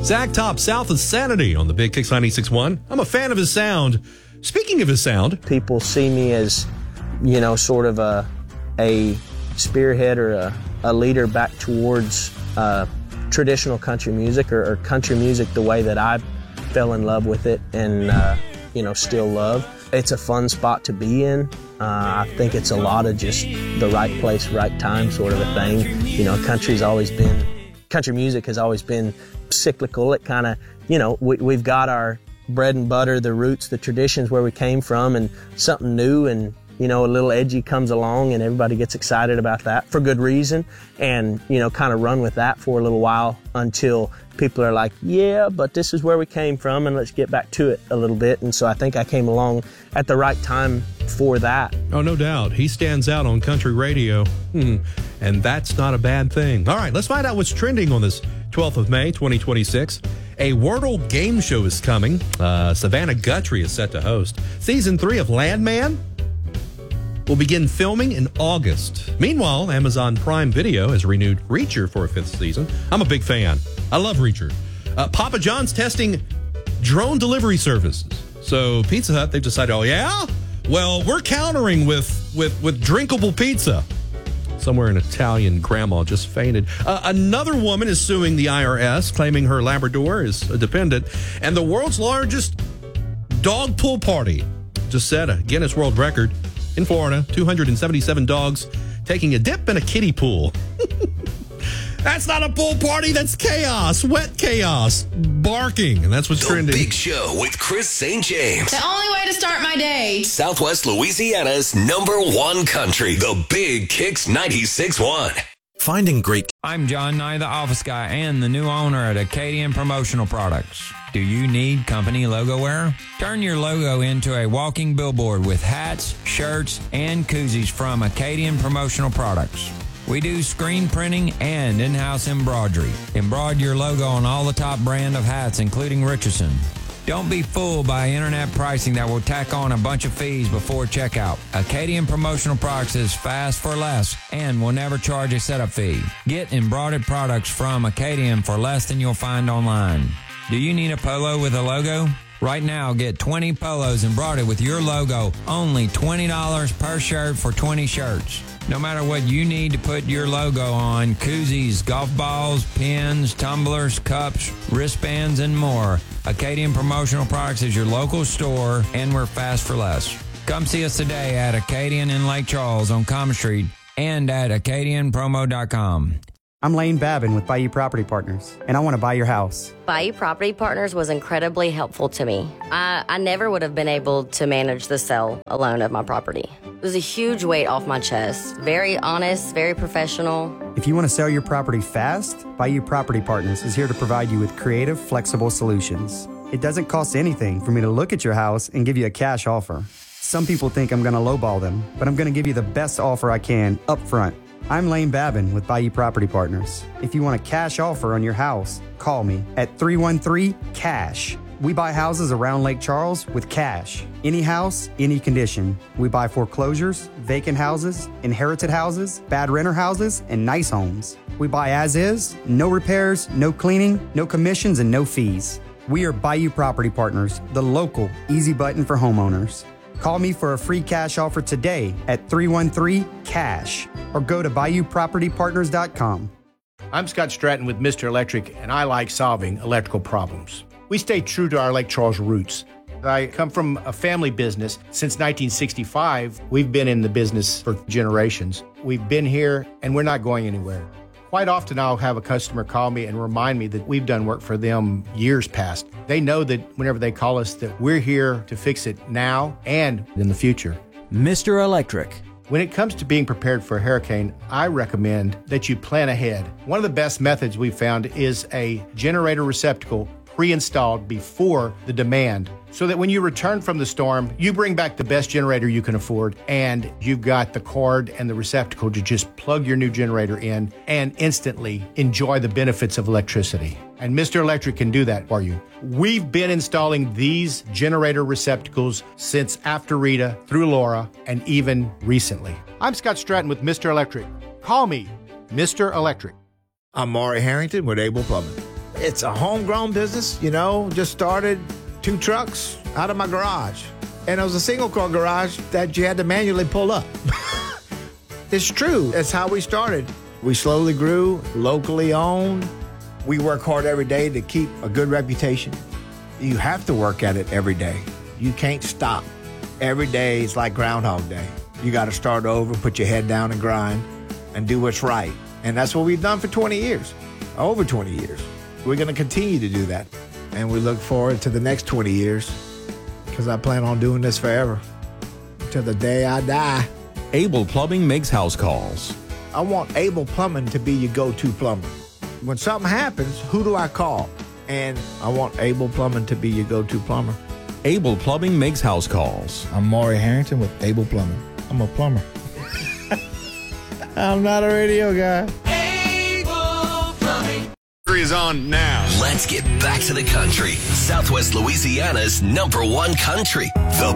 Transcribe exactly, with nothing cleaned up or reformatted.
Zach Top, South of Sanity on the Big Kicks ninety-six point one. I'm a fan of his sound. Speaking of his sound, people see me as, you know, sort of a a spearhead or a, a leader back towards uh, traditional country music or, or country music the way that I fell in love with it and, uh, you know, still love. It's a fun spot to be in. Uh, I think it's a lot of just the right place, right time sort of a thing. You know, country's always been, country music has always been cyclical. It kind of, you know, we, we've got our bread and butter, the roots, the traditions where we came from, and something new and, you know, a little edgy comes along and everybody gets excited about that for good reason, and, you know, kind of run with that for a little while until people are like, yeah, but this is where we came from and let's get back to it a little bit. And so I think I came along at the right time for that. Oh, no doubt. He stands out on country radio, hmm. and that's not a bad thing. All right, let's find out what's trending on this twelfth of May, twenty twenty-six. A Wordle game show is coming. Uh, Savannah Guthrie is set to host. Season three of Landman will begin filming in August. Meanwhile, Amazon Prime Video has renewed Reacher for a fifth season. I'm a big fan. I love Reacher. Uh, Papa John's testing drone delivery services. So Pizza Hut, they've decided, oh yeah? Well, we're countering with, with, with drinkable pizza. Somewhere an Italian grandma just fainted. Uh, another woman is suing the I R S, claiming her Labrador is a dependent. And the world's largest dog pool party just set a Guinness World Record in Florida. two hundred seventy-seven dogs taking a dip in a kiddie pool. That's not a pool party. That's chaos. Wet chaos. Barking. And that's what's the trending. The Big Show with Chris Saint James. The only way to start my day. Southwest Louisiana's number one country. The Big Kicks ninety-six point one. Finding great. I'm John Nye, the office guy and the new owner at Acadian Promotional Products. Do you need company logo wear? Turn your logo into a walking billboard with hats, shirts, and koozies from Acadian Promotional Products. We do screen printing and in-house embroidery. Embroider your logo on all the top brand of hats, including Richardson. Don't be fooled by internet pricing that will tack on a bunch of fees before checkout. Acadian Promotional Products is fast for less and will never charge a setup fee. Get embroidered products from Acadian for less than you'll find online. Do you need a polo with a logo? Right now, get twenty polos embroidered with your logo, only twenty dollars per shirt for twenty shirts. No matter what you need to put your logo on, koozies, golf balls, pins, tumblers, cups, wristbands, and more, Acadian Promotional Products is your local store, and we're fast for less. Come see us today at Acadian in Lake Charles on Common Street and at acadian promo dot com. I'm Lane Babin with Bayou Property Partners, and I want to buy your house. Bayou Property Partners was incredibly helpful to me. I, I never would have been able to manage the sale alone of my property. It was a huge weight off my chest. Very honest, very professional. If you want to sell your property fast, Bayou Property Partners is here to provide you with creative, flexible solutions. It doesn't cost anything for me to look at your house and give you a cash offer. Some people think I'm going to lowball them, but I'm going to give you the best offer I can up front. I'm Lane Babin with Bayou Property Partners. If you want a cash offer on your house, call me at three one three, C A S H. We buy houses around Lake Charles with cash. Any house, any condition. We buy foreclosures, vacant houses, inherited houses, bad renter houses, and nice homes. We buy as is, no repairs, no cleaning, no commissions, and no fees. We are Bayou Property Partners, the local easy button for homeowners. Call me for a free cash offer today at three one three, C A S H or go to bayou property partners dot com. I'm Scott Stratton with Mister Electric, and I like solving electrical problems. We stay true to our Lake Charles roots. I come from a family business. Since nineteen sixty-five, we've been in the business for generations. We've been here, and we're not going anywhere. Quite often, I'll have a customer call me and remind me that we've done work for them years past. They know that whenever they call us that we're here to fix it now and in the future. Mister Electric. When it comes to being prepared for a hurricane, I recommend that you plan ahead. One of the best methods we've found is a generator receptacle pre-installed before the demand, so that when you return from the storm, you bring back the best generator you can afford, and you've got the cord and the receptacle to just plug your new generator in and instantly enjoy the benefits of electricity. And Mister Electric can do that for you. We've been installing these generator receptacles since after Rita, through Laura, and even recently. I'm Scott Stratton with Mister Electric. Call me Mister Electric. I'm Maury Harrington with Able Plumbing. It's a homegrown business, you know, just started two trucks out of my garage. And it was a single car garage that you had to manually pull up. It's true. That's how we started. We slowly grew, locally owned. We work hard every day to keep a good reputation. You have to work at it every day. You can't stop. Every day is like Groundhog Day. You got to start over, put your head down and grind and do what's right. And that's what we've done for twenty years, over twenty years. We're going to continue to do that. And we look forward to the next twenty years because I plan on doing this forever till the day I die. Able Plumbing makes house calls. I want Able Plumbing to be your go-to plumber. When something happens, who do I call? And I want Able Plumbing to be your go-to plumber. Able Plumbing makes house calls. I'm Maury Harrington with Able Plumbing. I'm a plumber. I'm not a radio guy. Able Plumbing is on now. Let's get back to the country. Southwest Louisiana's number one country. The